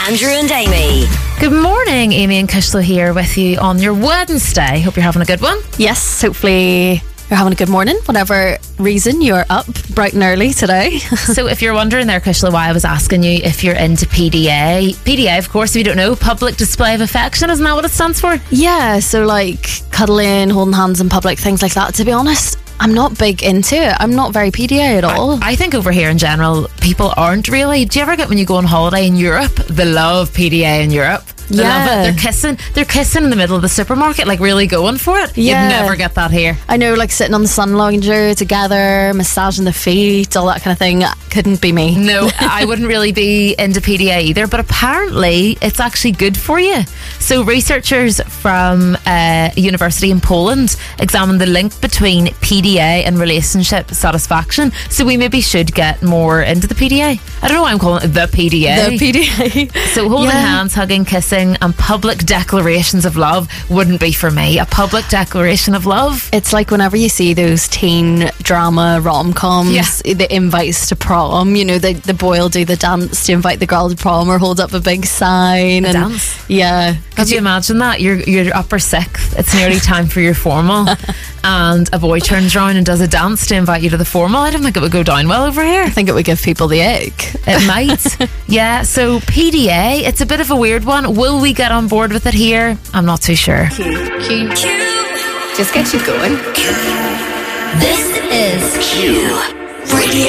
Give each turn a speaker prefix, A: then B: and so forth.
A: Andrew and Amy.
B: Good morning, Amy and Kushla here with you on your Wednesday. Hope you're having a good one.
C: Yes, hopefully you're having a good morning, whatever reason you're up bright and early today.
B: So if you're wondering there, Kushla, why I was asking you if you're into PDA. PDA, of course, if you don't know, public display of affection, isn't that what it stands for?
C: Yeah, so like cuddling, holding hands in public, things like that. To be honest, I'm not big into it. I'm not very PDA at all.
B: I think over here in general, people aren't really. Do you ever get when you go on holiday in Europe, they love PDA in Europe? They love it. They're kissing in the middle of the supermarket, like really going for it.
C: Yeah.
B: You'd never get that here.
C: I know, like sitting on the sun lounger together, massaging the feet, all that kind of thing. Couldn't be me.
B: No, I wouldn't really be into PDA either, but apparently it's actually good for you. So researchers from a university in Poland examined the link between PDA and relationship satisfaction. So we maybe should get more into the PDA. I don't know why I'm calling it the PDA.
C: The PDA.
B: So holding hands, hugging, kissing and public declarations of love wouldn't be for me. A public declaration of love.
C: It's like whenever you see those teen drama rom-coms, the invites to prom, you know, the boy will do the dance to invite the girl to prom or hold up a big sign.
B: A dance?
C: Yeah.
B: Could you imagine that? You're upper sixth, it's nearly time for your formal, and a boy turns around and does a dance to invite you to the formal. I don't think it would go down well over here.
C: I think it would give people the ick.
B: It might. Yeah, so PDA, it's a bit of a weird one. Will we get on board with it here? I'm not too sure.
A: Q.
C: Just get you going.
A: This is Q Radio.